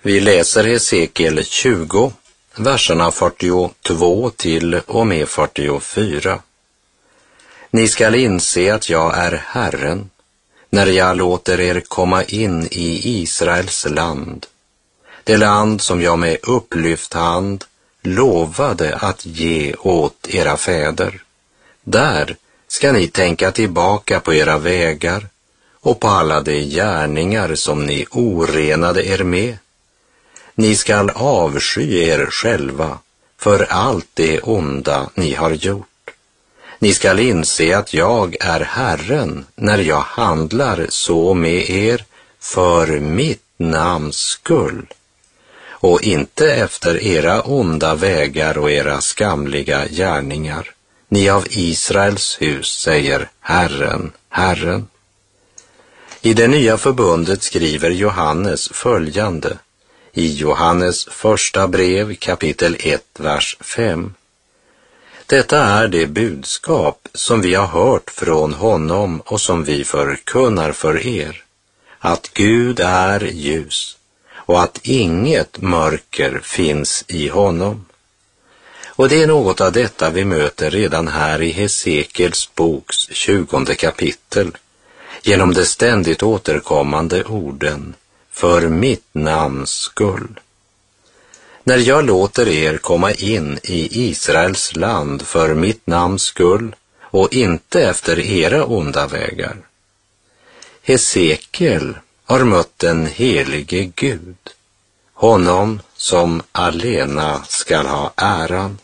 Vi läser Hesekiel 20, verserna 42 till och med 44. Ni skall inse att jag är Herren, när jag låter er komma in i Israels land, det land som jag med upplyft hand lovade att ge åt era fäder. Där ska ni tänka tillbaka på era vägar och på alla de gärningar som ni orenade er med. Ni skall avsky er själva för allt det onda ni har gjort. Ni skall inse att jag är Herren när jag handlar så med er för mitt namns skull, och inte efter era onda vägar och era skamliga gärningar. Ni av Israels hus, säger Herren, Herren. I det nya förbundet skriver Johannes följande i Johannes första brev kapitel 1, vers 5. Detta är det budskap som vi har hört från honom och som vi förkunnar för er, att Gud är ljus och att inget mörker finns i honom. Och det är något av detta vi möter redan här i Hesekiels boks 20 kapitel, genom de ständigt återkommande orden för mitt namns skull. När jag låter er komma in i Israels land för mitt namns skull och inte efter era onda vägar. Hesekiel har mött den helige Gud, honom som allena skall ha äran.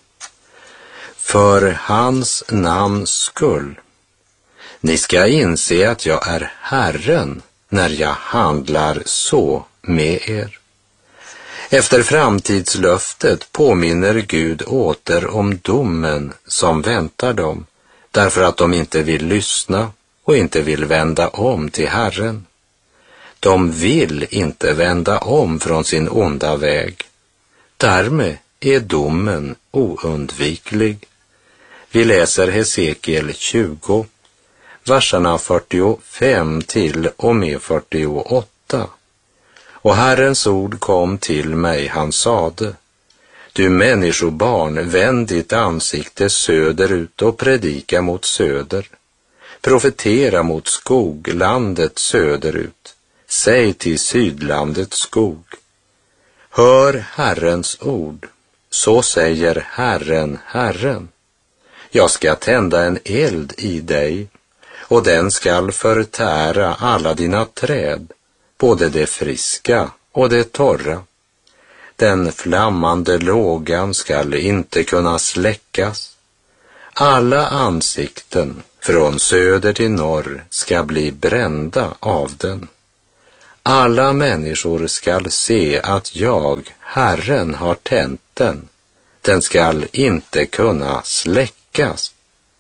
För hans namns skull. Ni ska inse att jag är Herren när jag handlar så med er. Efter framtidslöftet påminner Gud åter om domen som väntar dem, därför att de inte vill lyssna och inte vill vända om till Herren. De vill inte vända om från sin onda väg. Därmed är domen oundviklig. Vi läser Hesekiel 20, verserna 45 till och med 48. Och Herrens ord kom till mig, han sade: Du människobarn, vänd ditt ansikte söderut och predika mot söder. Profetera mot skoglandet söderut. Säg till sydlandets skog: Hör Herrens ord, så säger Herren, Herren. Jag ska tända en eld i dig, och den skall förtära alla dina träd, både det friska och det torra. Den flammande lågan skall inte kunna släckas. Alla ansikten från söder till norr ska bli brända av den. Alla människor skall se att jag, Herren, har tänt den. Den skall inte kunna släckas.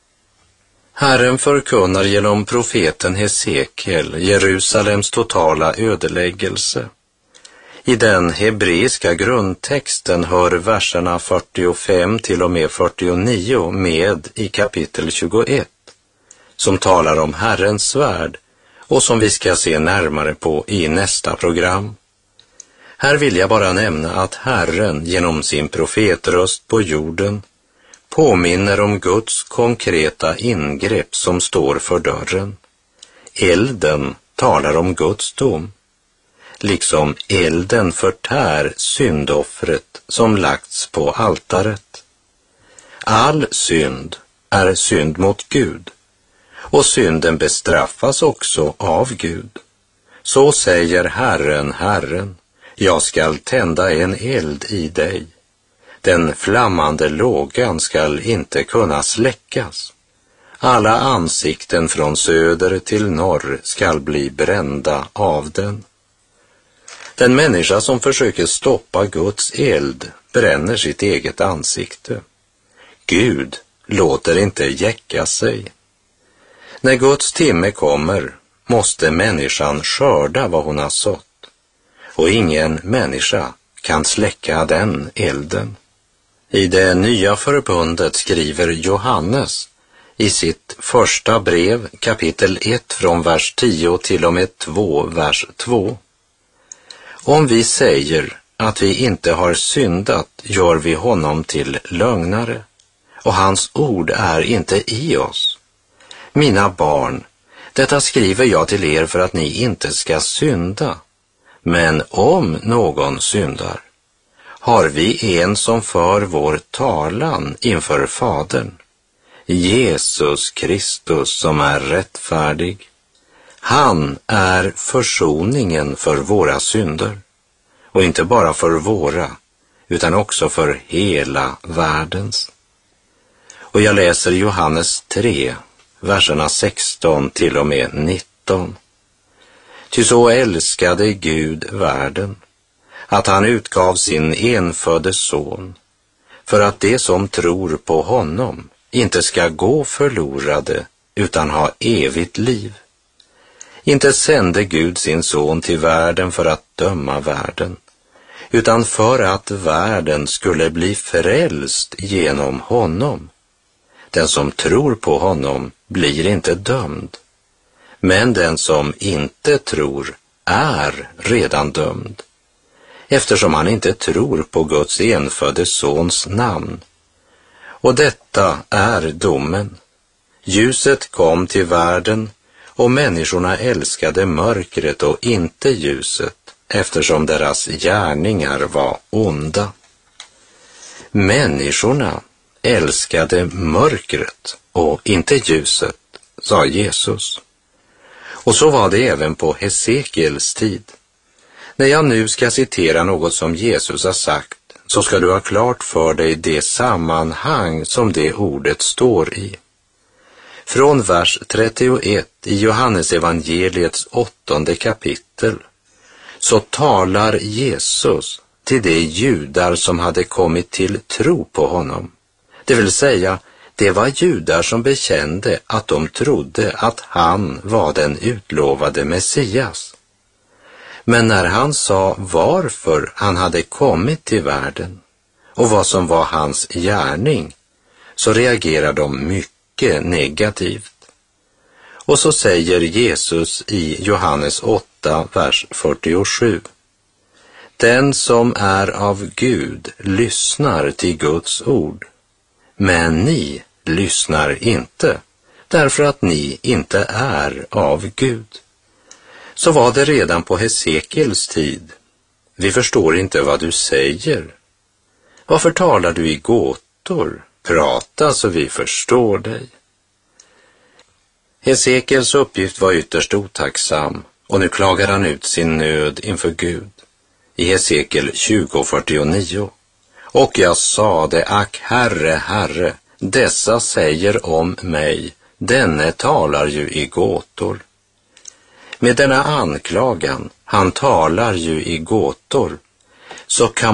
Herren förkunnar genom profeten Hesekiel Jerusalems totala ödeläggelse. I den hebreiska grundtexten hör verserna 45 till och med 49 med i kapitel 21, som talar om Herrens svärd och som vi ska se närmare på i nästa program. Här vill jag bara nämna att Herren genom sin profetröst på jorden påminner om Guds konkreta ingrepp som står för dörren. Elden talar om Guds dom, liksom elden förtär syndoffret som lagts på altaret. All synd är synd mot Gud, och synden bestraffas också av Gud. Så säger Herren, Herren: Jag skall tända en eld i dig. Den flammande lågan skall inte kunna släckas. Alla ansikten från söder till norr skall bli brända av den. Den människa som försöker stoppa Guds eld bränner sitt eget ansikte. Gud låter inte jäcka sig. När Guds timme kommer måste människan skörda vad hon har sått, och ingen människa kan släcka den elden. I det nya förbundet skriver Johannes i sitt första brev kapitel 1 från vers 10 till och med 2 vers 2. Om vi säger att vi inte har syndat gör vi honom till lögnare, och hans ord är inte i oss. Mina barn, detta skriver jag till er för att ni inte ska synda. Men om någon syndar, har vi en som för vår talan inför Fadern, Jesus Kristus som är rättfärdig. Han är försoningen för våra synder, och inte bara för våra, utan också för hela världens. Och jag läser Johannes 3, verserna 16 till och med 19. Ty så älskade Gud världen, att han utgav sin enfödde son, för att de som tror på honom inte ska gå förlorade, utan ha evigt liv. Inte sände Gud sin son till världen för att döma världen, utan för att världen skulle bli frälst genom honom. Den som tror på honom blir inte dömd, men den som inte tror är redan dömd, eftersom han inte tror på Guds enfödde sons namn. Och detta är domen. Ljuset kom till världen, och människorna älskade mörkret och inte ljuset, eftersom deras gärningar var onda. Människorna älskade mörkret och inte ljuset, sa Jesus. Och så var det även på Hesekiels tid. När jag nu ska citera något som Jesus har sagt, så ska du ha klart för dig det sammanhang som det ordet står i. Från vers 31 i Johannes evangeliets 8:e kapitel så talar Jesus till de judar som hade kommit till tro på honom. Det vill säga, det var judar som bekände att de trodde att han var den utlovade Messias. Men när han sa varför han hade kommit till världen och vad som var hans gärning, så reagerar de mycket negativt. Och så säger Jesus i Johannes 8, vers 47. Den som är av Gud lyssnar till Guds ord, men ni lyssnar inte, därför att ni inte är av Gud. Så var det redan på Hesekiels tid. Vi förstår inte vad du säger. Varför talar du i gåtor? Prata så vi förstår dig. Hesekiels uppgift var ytterst otacksam, och nu klagar han ut sin nöd inför Gud. I Hesekiel 20:49. Och jag sade, ack Herre, Herre, dessa säger om mig, denne talar ju i gåtor. Med denna anklagan, han talar ju i gåtor, så kan